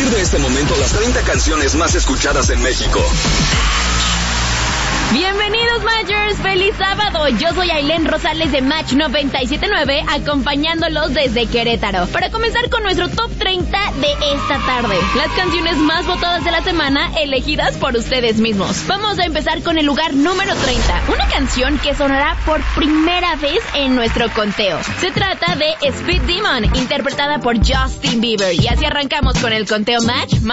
partir de este momento, las 30 canciones más escuchadas en México. Bienvenidos, Matchers, feliz sábado. Yo soy Ailén Rosales de Match 97.9, acompañándolos desde Querétaro para comenzar con nuestro top 30 de esta tarde. Las canciones más votadas de la semana, elegidas por ustedes mismos. Vamos a empezar con el lugar número 30, una canción que sonará por primera vez en nuestro conteo. Se trata de Speed Demon, interpretada por Justin Bieber. Y así arrancamos con el conteo Match